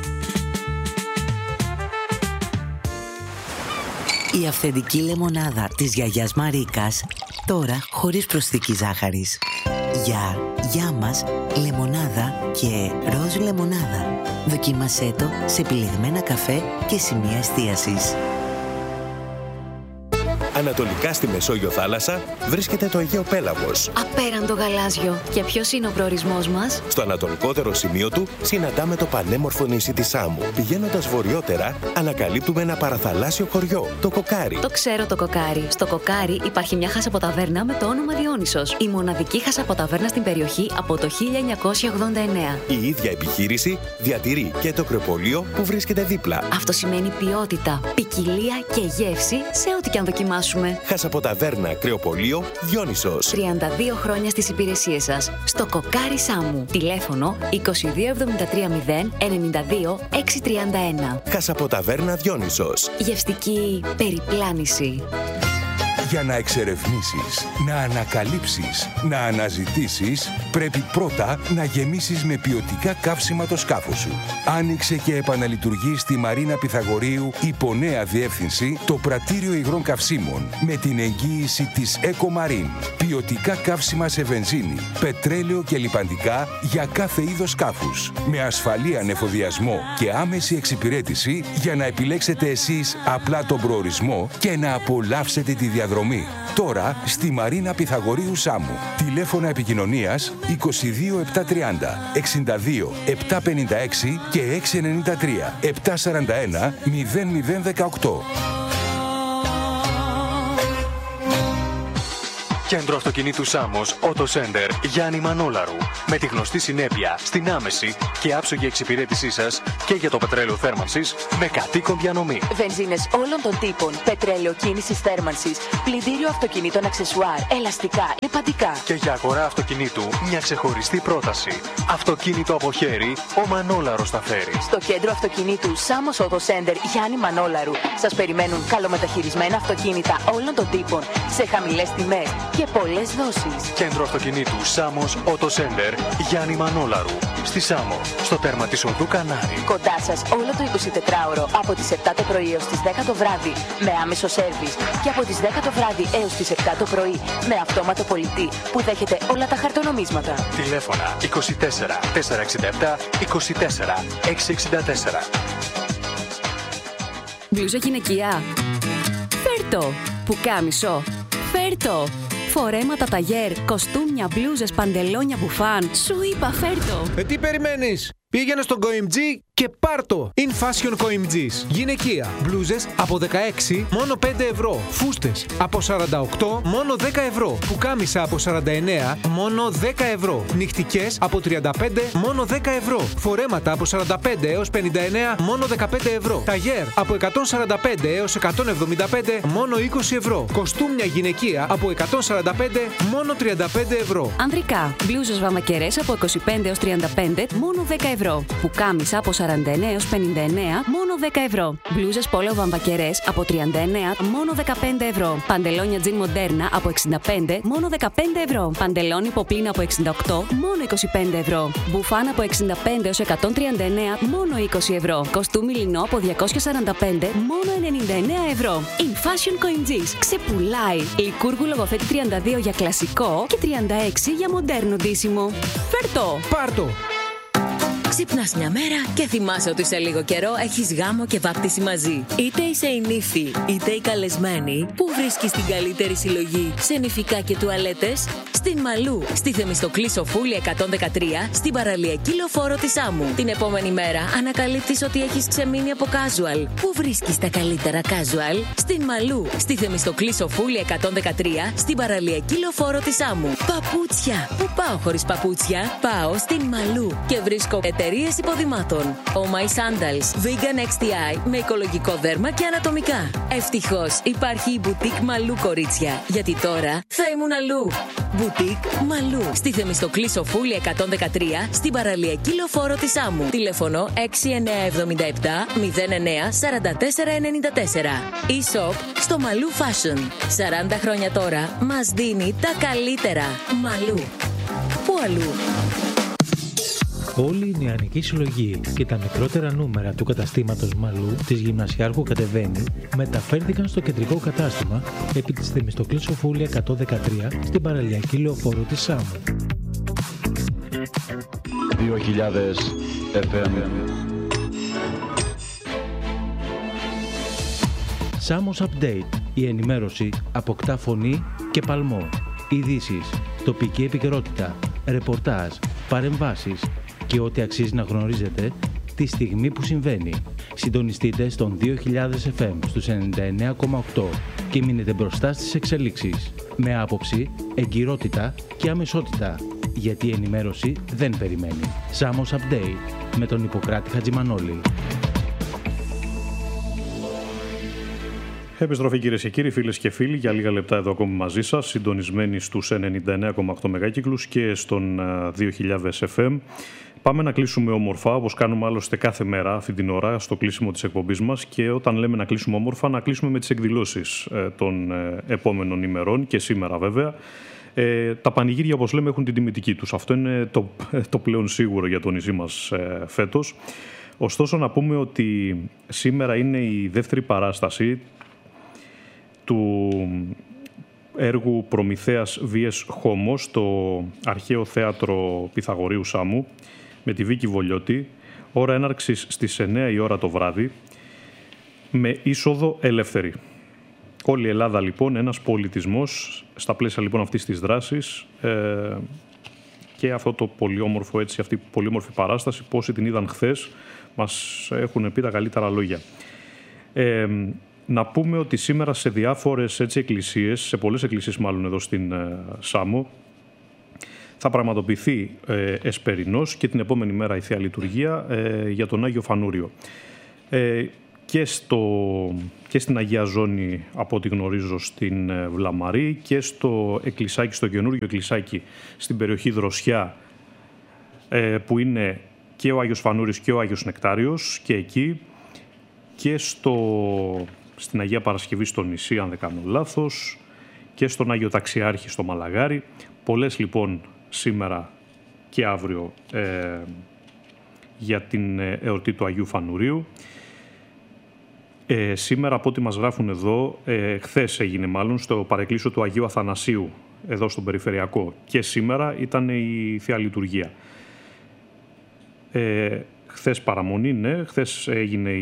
Η αυθεντική λεμονάδα της γιαγιάς Μαρίκας, τώρα χωρίς προσθήκη ζάχαρης. Για μας, λεμονάδα και ροζ λεμονάδα. Δοκίμασέ το σε επιλεγμένα καφέ και σημεία εστίασης. Ανατολικά στη Μεσόγειο θάλασσα βρίσκεται το Αιγαίο Πέλαγος. Απέραντο γαλάζιο. Και ποιος είναι ο προορισμός μας? Στο ανατολικότερο σημείο του συναντάμε το πανέμορφο νησί της Σάμου. Πηγαίνοντας βορειότερα, ανακαλύπτουμε ένα παραθαλάσσιο χωριό, το Κοκάρι. Το ξέρω το Κοκάρι. Στο Κοκάρι υπάρχει μια χασαποταβέρνα με το όνομα Διόνυσος. Η μοναδική χασαποταβέρνα στην περιοχή από το 1989. Η ίδια επιχείρηση διατηρεί και το κρεοπολείο που βρίσκεται δίπλα. Αυτό σημαίνει ποιότητα, ποικιλία και γεύση σε ό,τι και αν δοκιμάσουμε. περάσουμε. Χασαποταβέρνα Κρεοπολείο Διόνυσος. 32 χρόνια στις υπηρεσίες σας. Στο Κοκάρι Σάμου. Τηλέφωνο 2273 092 631. Χασαποταβέρνα Διόνυσος. Γευστική περιπλάνηση. Για να εξερευνήσεις, να ανακαλύψεις, να αναζητήσεις, πρέπει πρώτα να γεμίσεις με ποιοτικά καύσιμα το σκάφος σου. Άνοιξε και επαναλειτουργεί στη Μαρίνα Πυθαγορείου υπό νέα διεύθυνση το πρατήριο υγρών καυσίμων με την εγγύηση της Ecomarine. Ποιοτικά καύσιμα σε βενζίνη, πετρέλαιο και λιπαντικά για κάθε είδος σκάφους. Με ασφαλή ανεφοδιασμό και άμεση εξυπηρέτηση για να επιλέξετε εσείς απλά τον προορισμό και να απολαύσετε τη διαδρομή. Τώρα στη Μαρίνα Πυθαγορείου Σάμου. Τηλέφωνα επικοινωνίας 22 730 62 756 και 693 741 0018. Κέντρο αυτοκινήτου Σάμος Auto Center Γιάννη Μανόλαρου. Με τη γνωστή συνέπεια στην άμεση και άψογη εξυπηρέτησή σας και για το πετρέλαιο θέρμανσης με κατοίκον διανομή. Βενζίνες όλων των τύπων, πετρέλαιο κίνησης θέρμανσης, πλυντήριο αυτοκινήτων αξεσουάρ, ελαστικά, λιπαντικά. Και για αγορά αυτοκινήτου μια ξεχωριστή πρόταση. Αυτοκίνητο από χέρι, ο Μανόλαρος τα φέρει. Στο κέντρο αυτοκινήτου Σάμος Auto Center Γιάννη Μανόλαρου σας περιμένουν καλομεταχειρισμένα αυτοκίνητα όλων των τύπων σε χαμηλές τιμές και πολλές δόσεις. Κέντρο αυτοκινήτου Σάμος Auto Center Γιάννη Μανόλαρου. Στη Σάμο, στο τέρμα της οδού Κανάρη. Κοντά σας όλο το 24ωρο από τις 7 το πρωί έως τις 10 το βράδυ με άμεσο σέρβις και από τις 10 το βράδυ έως τις 7 το πρωί με αυτόματο πολιτή που δέχεται όλα τα χαρτονομίσματα. Τηλέφωνα 24 467 24 664. Μπλούζα γυναικεία. Φέρτο. Πουκάμισο. Φέρτο. Φορέματα ταγέρ, κοστούμια, μπλούζες, παντελόνια, μπουφάν. Σου είπα φέρτο. Τι περιμένεις? Πήγαινε στον COIMG και πάρτο! In Fashion COIMG's. Γυναικεία. Μπλούζες από 16 μόνο 5 ευρώ. Φούστες από 48 μόνο 10 ευρώ. Πουκάμισα από 49 μόνο 10 ευρώ. Νυχτικές από 35 μόνο 10 ευρώ. Φορέματα από 45 έως 59 μόνο 15 ευρώ. Ταγέρ από 145 έως 175 μόνο 20 ευρώ. Κοστούμια γυναικεία από 145 μόνο 35 ευρώ. Ανδρικά. Μπλούζες βαμακερές από 25 έως 35 μόνο 10 ευρώ. Πουκάμισα από 49 έως 59 μόνο 10 ευρώ. Μπλούζες πόλο βαμβακερές από 39 μόνο 15 ευρώ. Παντελόνια τζιν μοντέρνα από 65 μόνο 15 ευρώ. Παντελόνι ποπλίνα από 68 μόνο 25 ευρώ. Μπουφάν από 65 έως 139 μόνο 20 ευρώ. Κοστούμι λινό από 245 μόνο 99 ευρώ. In Fashion COIMG's. Ξεπουλάει. Λικούργου λογοθέτη 32 για κλασικό και 36 για μοντέρνο ντύσιμο. Φέρτο! Πάρτο! Ξυπνάς μια μέρα και θυμάσαι ότι σε λίγο καιρό έχεις γάμο και βάπτιση μαζί. Είτε είσαι η νύφη, είτε η καλεσμένη, πού βρίσκεις την καλύτερη συλλογή σε νηφικά και τουαλέτες? Στην Μαλού, στη Θεμιστοκλή Σοφούλη 113, στην παραλιακή λεωφόρο της Σάμου. Την επόμενη μέρα ανακαλύπτεις ότι έχεις ξεμείνει από casual. Πού βρίσκεις τα καλύτερα casual? Στην Μαλού, στη Θεμιστοκλή Σοφούλη 113, στην παραλιακή λεωφόρο της Σάμου. Παπούτσια. Πού πάω χωρίς παπούτσια? Πάω στην Μαλού και βρίσκω εταιρείες υποδημάτων. Oh My Sandals, Vegan XTI με οικολογικό δέρμα και ανατομικά. Ευτυχώς υπάρχει η Boutique Μαλού, κορίτσια, γιατί τώρα θα ήμουν αλλού. Boutique Μαλού, στη Θεμιστοκλή Σοφούλη 113, στην παραλιακή λεωφόρο της Σάμου. Τηλέφωνο 6977 09 44 94. E-shop στο Μαλού Fashion. 40 χρόνια τώρα μας δίνει τα καλύτερα. Μαλού. Πού αλλού? Όλη η νεανική συλλογή και τα μικρότερα νούμερα του καταστήματος Μαλού της Γυμνασιάρχου Κατεβαίνει μεταφέρθηκαν στο κεντρικό κατάστημα επί της Θεμιστοκλής Σοφούλη 113 στην παραλιακή λεωφόρο της Σάμου. 2000 FM. Σάμος Update. Η ενημέρωση αποκτά φωνή και παλμό. Ειδήσεις, τοπική επικαιρότητα, ρεπορτάζ, παρεμβάσεις και ό,τι αξίζει να γνωρίζετε τη στιγμή που συμβαίνει. Συντονιστείτε στον 2000 FM στους 99,8 και μείνετε μπροστά στις εξελίξεις. Με άποψη, εγκυρότητα και αμεσότητα. Γιατί η ενημέρωση δεν περιμένει. Σάμος Update με τον Ιπποκράτη Χατζημανόλη. Επιστροφή κυρίες και κύριοι, φίλες και φίλοι, για λίγα λεπτά εδώ ακόμη μαζί σας, συντονισμένοι στους 99,8 μεγάκυκλους και στον 2000 FM. Πάμε να κλείσουμε όμορφα, όπως κάνουμε άλλωστε κάθε μέρα αυτή την ώρα στο κλείσιμο της εκπομπής μας, και όταν λέμε να κλείσουμε όμορφα, να κλείσουμε με τις εκδηλώσεις των επόμενων ημερών και σήμερα βέβαια. Τα πανηγύρια, όπως λέμε, έχουν την τιμητική τους. Αυτό είναι το πλέον σίγουρο για το νησί μας φέτος. Ωστόσο, να πούμε ότι σήμερα είναι η δεύτερη παράσταση του έργου Προμηθέας Βίες Χόμος στο αρχαίο θέατρο Πυθαγορείου Σάμου με τη Βίκη Βολιώτη, ώρα έναρξης στις 9 η ώρα το βράδυ, με είσοδο ελεύθερη. Όλη η Ελλάδα λοιπόν, ένας πολιτισμός στα πλαίσια λοιπόν αυτής της δράσης, και αυτό το πολύ όμορφο, έτσι, αυτή η πολύ όμορφη παράσταση, πόσοι την είδαν χθες, μας έχουν πει τα καλύτερα λόγια. Να πούμε ότι σήμερα σε διάφορες εκκλησίες, σε πολλές εκκλησίες μάλλον εδώ στην Σάμο, θα πραγματοποιηθεί εσπερινός και την επόμενη μέρα η Θεία Λειτουργία για τον Άγιο Φανούριο. Και στην Αγία Ζώνη, από ό,τι γνωρίζω, στην Βλαμαρή, και στο εκκλησάκι, στο καινούργιο εκκλησάκι στην περιοχή Δροσιά, που είναι και ο Άγιος Φανούρης και ο Άγιος Νεκτάριος, και εκεί, και στην Αγία Παρασκευή στο νησί, αν δεν κάνω λάθος, και στον Άγιο Ταξιάρχη στο Μαλαγάρι. Πολλές λοιπόν σήμερα και αύριο για την εορτή του Αγίου Φανουρίου. Σήμερα, από ό,τι μας γράφουν εδώ, χθες έγινε μάλλον στο παρεκκλήσιο του Αγίου Αθανασίου, εδώ στον Περιφερειακό, και σήμερα ήταν η Θεία Λειτουργία. Χθες παραμονή, ναι, χθες έγινε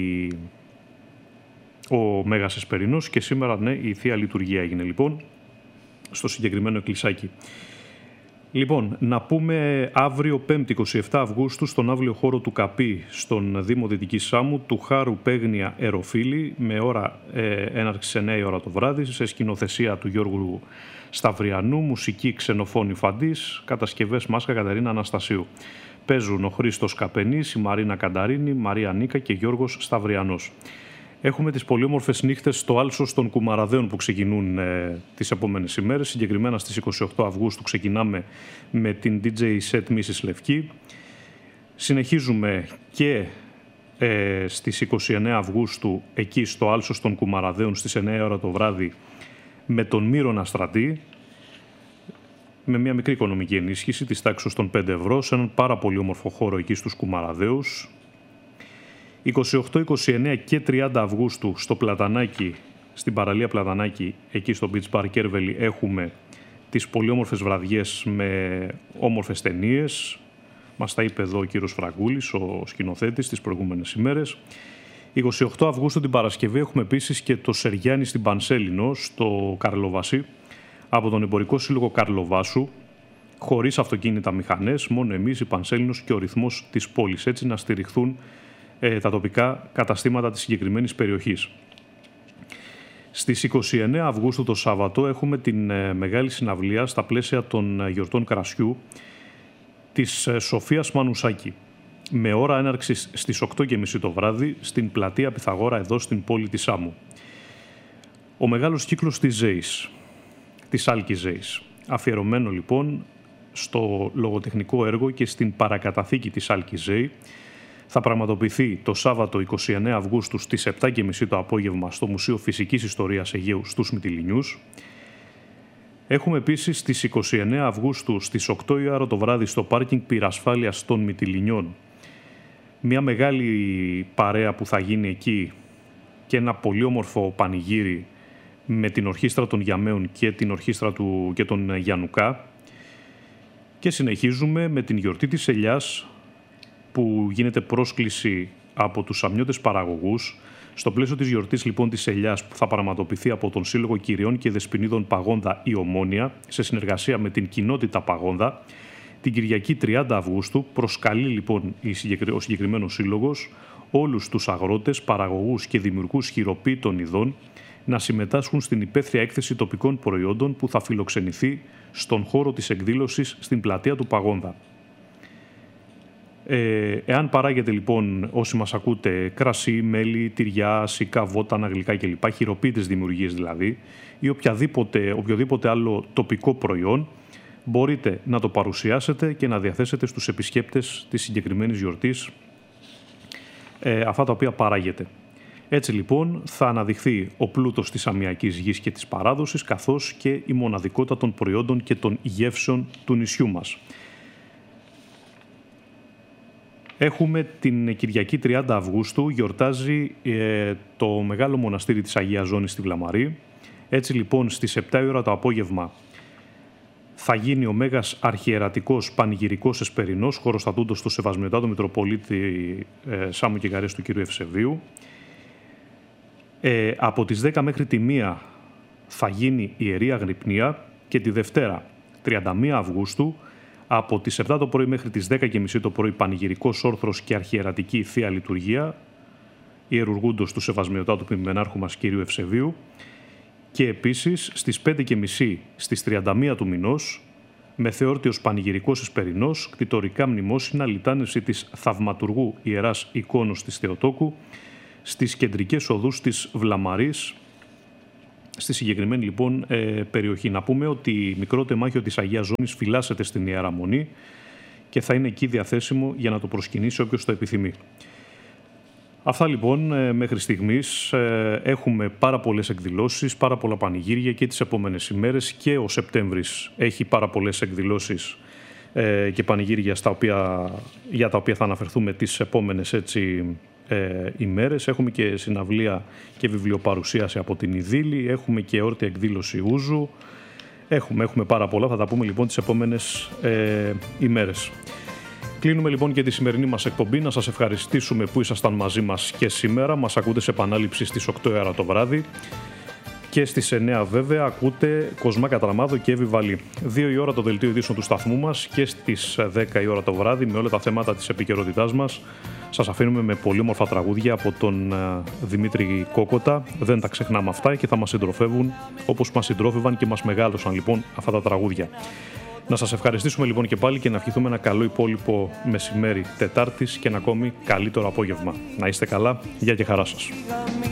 ο Μέγας Εσπερινός και σήμερα, ναι, η Θεία Λειτουργία έγινε λοιπόν στο συγκεκριμένο εκκλησάκι. Λοιπόν, να πούμε αύριο 5η 27 Αυγούστου στον αύλιο χώρο του Καπί, στον Δήμο Δυτικής Σάμου, του Χάρου Παίγνια Εροφίλη, με ώρα έναρξη 9 η ώρα το βράδυ, σε σκηνοθεσία του Γιώργου Σταυριανού, μουσική Ξενοφώνη Φαντής, κατασκευές Μάσκα Κατερίνα Αναστασίου. Παίζουν ο Χρήστος Καπενής, η Μαρίνα Κανταρίνη, Μαρία Νίκα και Γιώργος Σταυριανός. Έχουμε τις πολύ όμορφες νύχτες στο Άλσος των Κουμαραδέων που ξεκινούν τις επόμενες ημέρες. Συγκεκριμένα στις 28 Αυγούστου ξεκινάμε με την DJ set Mrs. Λευκή. Συνεχίζουμε και στις 29 Αυγούστου εκεί στο Άλσος των Κουμαραδέων στις 9 ώρα το βράδυ με τον Μύρονα Στρατή, με μια μικρή οικονομική ενίσχυση της τάξης των 5 ευρώ σε έναν πάρα πολύ όμορφο χώρο εκεί στους Κουμαραδέους. 28, 29 και 30 Αυγούστου στο Πλατανάκι, στην παραλία Πλατανάκι, εκεί στο Beach Bar Κέρβελη, έχουμε τις πολύ όμορφες βραδιές με όμορφες ταινίες. Μας τα είπε εδώ ο κύριος Φραγκούλης, ο σκηνοθέτης, τις προηγούμενες ημέρες. 28 Αυγούστου την Παρασκευή έχουμε επίσης και το Σεριάννη στην Πανσέλινο, στο Καρλοβασί, από τον Εμπορικό Σύλλογο Καρλοβάσου, χωρίς αυτοκίνητα μηχανές, μόνο εμείς, η Πανσέλινος και ο ρυθμός της πόλης, έτσι να στηριχθούν τα τοπικά καταστήματα της συγκεκριμένης περιοχής. Στις 29 Αυγούστου το Σάββατο έχουμε την μεγάλη συναυλία στα πλαίσια των γιορτών Κρασιού της Σοφίας Μανουσάκη, με ώρα έναρξης στις 8.30 το βράδυ στην πλατεία Πυθαγόρα εδώ στην πόλη της Σάμου. Ο μεγάλος κύκλος της ΖΕΙΣ, της Άλκης ΖΕΙΣ, αφιερωμένο λοιπόν στο λογοτεχνικό έργο και στην παρακαταθήκη της Άλκης ΖΕΙ, θα πραγματοποιηθεί το Σάββατο 29 Αυγούστου στις 7.30 το απόγευμα στο Μουσείο Φυσικής Ιστορίας Αιγαίου στους Μυτιληνιούς. Έχουμε επίσης στις 29 Αυγούστου στις 8 η ώρα το βράδυ στο πάρκινγκ πυρασφάλειας των Μυτιληνιών μια μεγάλη παρέα που θα γίνει εκεί και ένα πολύ όμορφο πανηγύρι με την ορχήστρα των Γιαμαίων και την ορχήστρα και τον Γιαννουκά. Και συνεχίζουμε με την γιορτή της Ελιάς, που γίνεται πρόσκληση από τους Σαμιώτες παραγωγούς. Στο πλαίσιο της γιορτής λοιπόν της Ελιάς, που θα πραγματοποιηθεί από τον Σύλλογο Κυριών και Δεσποινίδων Παγόνδα η Ομόνια, σε συνεργασία με την κοινότητα Παγόνδα, την Κυριακή 30 Αυγούστου προσκαλεί λοιπόν ο συγκεκριμένος σύλλογος όλους τους αγρότες, παραγωγούς και δημιουργούς χειροποίητων ειδών να συμμετάσχουν στην υπαίθρια έκθεση τοπικών προϊόντων που θα φιλοξενηθεί στον χώρο της εκδήλωσης στην πλατεία του Παγόνδα. Εάν παράγεται λοιπόν, όσοι μας ακούτε, κρασί, μέλι, τυριά, σικά, βότανα, γλυκά κλπ, χειροποίητες δημιουργίες δηλαδή, ή οποιοδήποτε άλλο τοπικό προϊόν, μπορείτε να το παρουσιάσετε και να διαθέσετε στους επισκέπτες της συγκεκριμένης γιορτής αυτά τα οποία παράγετε. Έτσι λοιπόν θα αναδειχθεί ο πλούτος της αμμιακής γης και της παράδοσης, καθώς και η μοναδικότητα των προϊόντων και των γεύσεων του νησιού μας. Έχουμε την Κυριακή 30 Αυγούστου, γιορτάζει το Μεγάλο Μοναστήρι της Αγίας Ζώνης στη Βλαμαρή. Έτσι λοιπόν στις 7 η ώρα το απόγευμα θα γίνει ο Μέγας Αρχιερατικός Πανηγυρικός Εσπερινός, χωροστατούντος του Σεβασμιωτάτο Μητροπολίτη Σάμου και Γαρές του κ. Ευσεβίου. Από τις 10 μέχρι τη 1 θα γίνει η Ιερή Αγρυπνία και τη Δευτέρα 31 Αυγούστου από τις 7 το πρωί μέχρι τις 10.30 το πρωί Πανηγυρικός Όρθρος και Αρχιερατική Θεία Λειτουργία ιερουργούντος του Σεβασμιωτάτου Ποιμενάρχου μας κ. Ευσεβίου. Και επίσης στις 5.30 στις 31 του μηνός, μεθεόρτιος Πανηγυρικός Εσπερινός, κτητορικά μνημόσυνα, λιτάνευση της Θαυματουργού Ιεράς Εικόνος της Θεοτόκου, στις κεντρικές οδούς της Βλαμαρής, στη συγκεκριμένη λοιπόν περιοχή. Να πούμε ότι η μικρό τεμάχιο της Αγίας Ζώνης φυλάσσεται στην Ιερά Μονή και θα είναι εκεί διαθέσιμο για να το προσκυνήσει όποιος το επιθυμεί. Αυτά λοιπόν μέχρι στιγμής. Έχουμε πάρα πολλές εκδηλώσεις, πάρα πολλά πανηγύρια και τις επόμενες ημέρες, και ο Σεπτέμβρης έχει πάρα πολλές εκδηλώσεις και πανηγύρια για τα οποία θα αναφερθούμε τις επόμενες ημέρες. Έχουμε και συναυλία και βιβλιοπαρουσίαση από την Ιδίλη, έχουμε και όρτια εκδήλωση Ούζου. Έχουμε πάρα πολλά, θα τα πούμε λοιπόν τις επόμενες ημέρες. Κλείνουμε λοιπόν και τη σημερινή μας εκπομπή. Να σας ευχαριστήσουμε που ήσασταν μαζί μας και σήμερα. Μας ακούτε σε επανάληψη στις 8 ώρα το βράδυ και στις 9 βέβαια ακούτε Κοσμά Κατραμάδο και Εύη Βαλή. 2 η ώρα το δελτίο ειδήσεων του σταθμού μας και στις 10 η ώρα το βράδυ με όλα τα θέματα της επικαιρότητάς μας. Σας αφήνουμε με πολύ όμορφα τραγούδια από τον Δημήτρη Κόκοτα. Δεν τα ξεχνάμε αυτά και θα μας συντροφεύουν όπως μας συντρόφευαν και μας μεγάλωσαν λοιπόν αυτά τα τραγούδια. Να σας ευχαριστήσουμε λοιπόν και πάλι και να ευχηθούμε ένα καλό υπόλοιπο μεσημέρι Τετάρτης και ένα ακόμη καλύτερο απόγευμα. Να είστε καλά, γεια και χαρά σας.